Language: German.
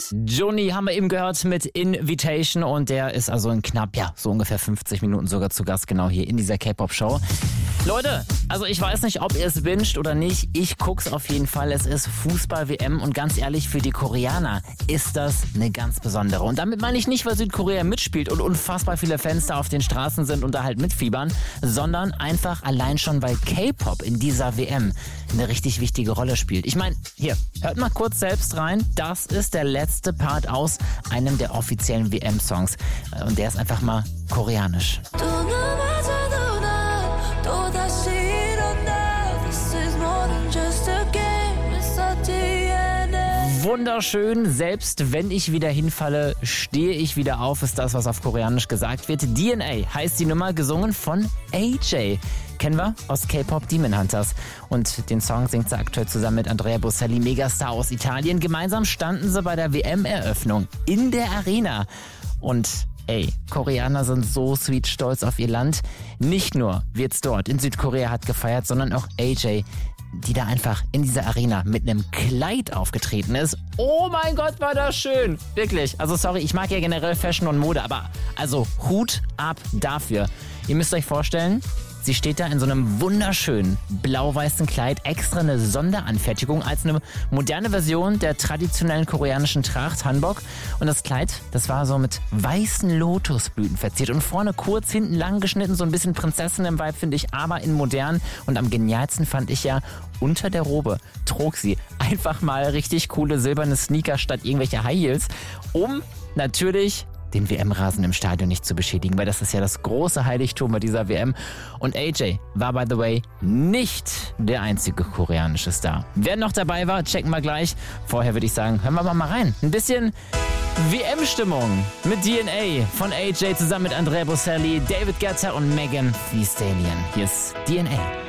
Johnny haben wir eben gehört mit Invitation und der ist also in knapp, so ungefähr 50 Minuten sogar zu Gast, genau hier in dieser K-Pop-Show. Leute, also ich weiß nicht, ob ihr es wünscht oder nicht, ich guck's auf jeden Fall. Es ist Fußball-WM und ganz ehrlich, für die Koreaner ist das eine ganz besondere. Und damit meine ich nicht, weil Südkorea mitspielt und unfassbar viele Fans da auf den Straßen sind und da halt mitfiebern, sondern einfach allein schon, weil K-Pop in dieser WM eine richtig wichtige Rolle spielt. Ich meine, hier, hört mal kurz selbst rein. Das ist der letzte Part aus einem der offiziellen WM-Songs. Und der ist einfach mal koreanisch. Wunderschön, selbst wenn ich wieder hinfalle, stehe ich wieder auf, ist das, was auf Koreanisch gesagt wird. DNA heißt die Nummer, gesungen von AJ. Kennen wir aus K-Pop Demon Hunters. Und den Song singt sie aktuell zusammen mit Andrea Bocelli, Megastar aus Italien. Gemeinsam standen sie bei der WM-Eröffnung in der Arena. Und Koreaner sind so sweet stolz auf ihr Land. Nicht nur wird's dort in Südkorea hat gefeiert, sondern auch AJ, die da einfach in dieser Arena mit einem Kleid aufgetreten ist. Oh mein Gott, war das schön. Wirklich. Also sorry, ich mag ja generell Fashion und Mode, aber also Hut ab dafür. Ihr müsst euch vorstellen, sie steht da in so einem wunderschönen blau-weißen Kleid, extra eine Sonderanfertigung als eine moderne Version der traditionellen koreanischen Tracht, Hanbok. Und das Kleid, das war so mit weißen Lotusblüten verziert und vorne kurz, hinten lang geschnitten, so ein bisschen Prinzessinnen-Vibe, finde ich, aber in modern. Und am genialsten fand ich ja, unter der Robe trug sie einfach mal richtig coole silberne Sneaker statt irgendwelche High Heels, um natürlich den WM-Rasen im Stadion nicht zu beschädigen, weil das ist ja das große Heiligtum bei dieser WM. Und AJ war, by the way, nicht der einzige koreanische Star. Wer noch dabei war, checken wir gleich. Vorher würde ich sagen, hören wir mal rein. Ein bisschen WM-Stimmung mit DNA von AJ zusammen mit Andrea Bocelli, David Guetta und Megan Thee Stallion. Hier ist DNA.